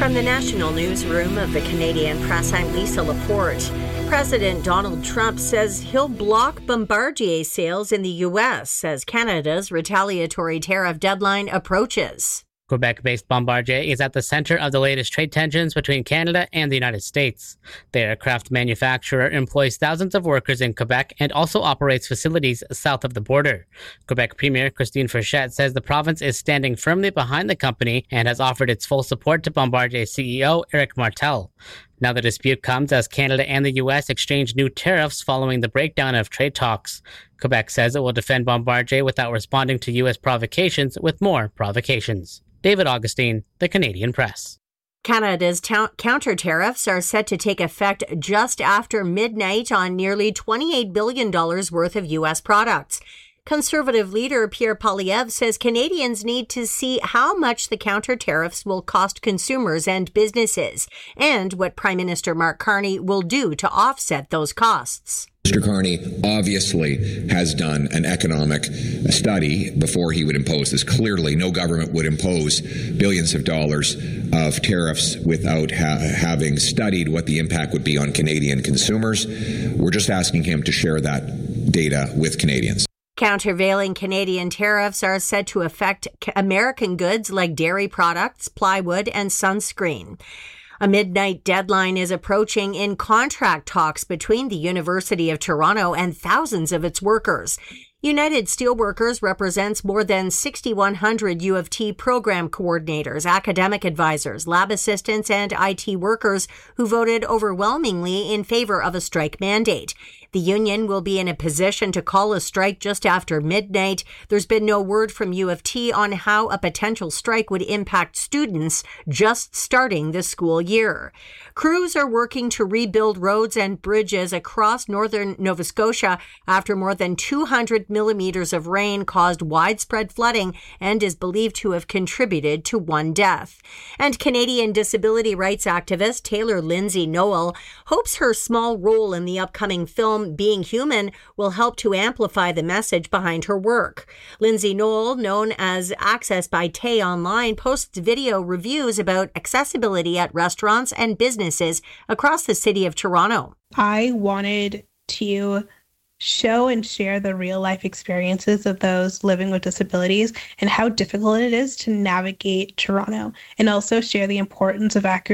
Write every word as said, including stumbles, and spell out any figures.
From the National Newsroom of the Canadian Press, I'm Lisa Laporte. President Donald Trump says he'll block Bombardier sales in the U S as Canada's retaliatory tariff deadline approaches. Quebec-based Bombardier is at the center of the latest trade tensions between Canada and the United States. The aircraft manufacturer employs thousands of workers in Quebec and also operates facilities south of the border. Quebec Premier Christine Frechette says the province is standing firmly behind the company and has offered its full support to Bombardier C E O Éric Martel. Now the dispute comes as Canada and the U S exchange new tariffs following the breakdown of trade talks. Quebec says it will defend Bombardier without responding to U S provocations with more provocations. David Augustine, The Canadian Press. Canada's ta- counter tariffs are set to take effect just after midnight on nearly twenty-eight billion dollars worth of U S products. Conservative leader Pierre Poilievre says Canadians need to see how much the counter tariffs will cost consumers and businesses, and what Prime Minister Mark Carney will do to offset those costs. Mister Carney obviously has done an economic study before he would impose this. Clearly, no government would impose billions of dollars of tariffs without ha- having studied what the impact would be on Canadian consumers. We're just asking him to share that data with Canadians. Countervailing Canadian tariffs are said to affect American goods like dairy products, plywood, and sunscreen. A midnight deadline is approaching in contract talks between the University of Toronto and thousands of its workers. United Steelworkers represents more than six thousand one hundred U of T program coordinators, academic advisors, lab assistants, and I T workers who voted overwhelmingly in favor of a strike mandate. The union will be in a position to call a strike just after midnight. There's been no word from U of T on how a potential strike would impact students just starting the school year. Crews are working to rebuild roads and bridges across northern Nova Scotia after more than two hundred millimeters of rain caused widespread flooding and is believed to have contributed to one death. And Canadian disability rights activist Taylor Lindsay Noel hopes her small role in the upcoming film Being Human will help to amplify the message behind her work. Lindsay Noel, known as Access by Tay Online, posts video reviews about accessibility at restaurants and businesses across the city of Toronto. I wanted to show and share the real life experiences of those living with disabilities and how difficult it is to navigate Toronto, and also share the importance of accurate